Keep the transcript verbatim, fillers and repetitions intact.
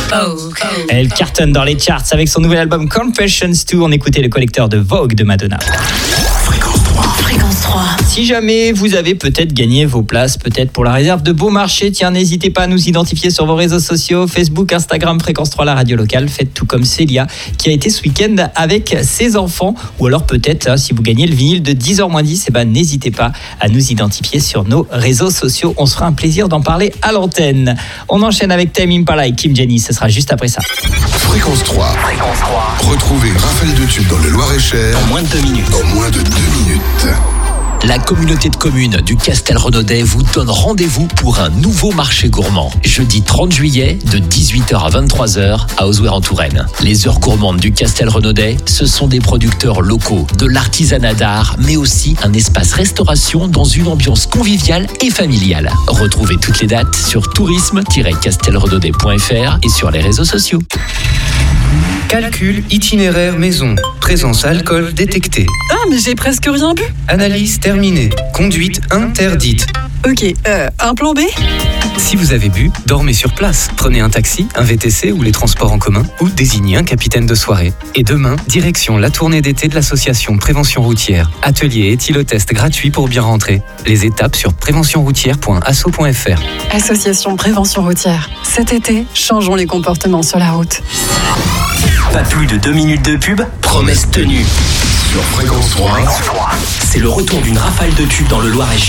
Elle cartonne dans les charts avec son nouvel album Confessions deux. On écoutait le collecteur de Vogue de Madonna. Fréquence trois. Fréquence trois. Si jamais vous avez peut-être gagné vos places, peut-être pour la réserve de Beaumarchais, tiens, n'hésitez pas à nous identifier sur vos réseaux sociaux, Facebook, Instagram, Fréquence trois, la radio locale. Faites tout comme Célia, qui a été ce week-end avec ses enfants. Ou alors peut-être, hein, si vous gagnez le vinyle de dix heures moins dix, eh ben, n'hésitez pas à nous identifier sur nos réseaux sociaux. On se fera un plaisir d'en parler à l'antenne. On enchaîne avec Tame Impala et Kim Jenny, ce sera juste après ça. Fréquence trois. Fréquence trois. Retrouvez Raphaël de Tube dans le Loir-et-Cher En moins de deux minutes. en moins de deux minutes. La communauté de communes du Castel-Renaudet vous donne rendez-vous pour un nouveau marché gourmand. Jeudi trente juillet, de dix-huit heures à vingt-trois heures, à Ozouer-en-Touraine. Les heures gourmandes du Castel-Renaudet, ce sont des producteurs locaux, de l'artisanat d'art, mais aussi un espace restauration dans une ambiance conviviale et familiale. Retrouvez toutes les dates sur tourisme tiret castelrenaudet point f r et sur les réseaux sociaux. Calcul itinéraire maison. Présence alcool détectée. Ah, mais j'ai presque rien bu. Analyse terminée. Conduite interdite. Ok, euh, un plan B ? Si vous avez bu, dormez sur place. Prenez un taxi, un V T C ou les transports en commun, ou désignez un capitaine de soirée. Et demain, direction la tournée d'été de l'association Prévention Routière. Atelier éthylotest gratuit pour bien rentrer. Les étapes sur prévention routière point asso point f r. Association Prévention Routière. Cet été, changeons les comportements sur la route. Pas plus de deux minutes de pub, promesse tenue. Sur Fréquence trois. C'est le retour d'une rafale de tubes dans le Loir-et-Cher.